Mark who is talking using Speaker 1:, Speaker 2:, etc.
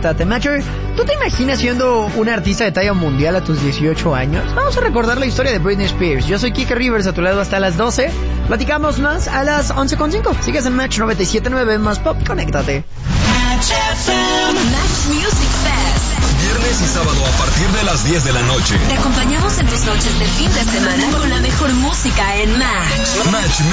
Speaker 1: Conéctate. Matcher, ¿tú te imaginas siendo un artista de talla mundial a tus 18 años? Vamos a recordar la historia de Britney Spears. Yo soy Kike Rivers, a tu lado hasta las 12. Platicamos más a las 11:05. Sigues en Match 97.9 más Pop. Conéctate.
Speaker 2: Match Music Fest.
Speaker 3: Viernes y sábado a partir de las 10 de la noche.
Speaker 2: Te acompañamos en tus noches de fin de semana con la mejor música en Match.
Speaker 3: Match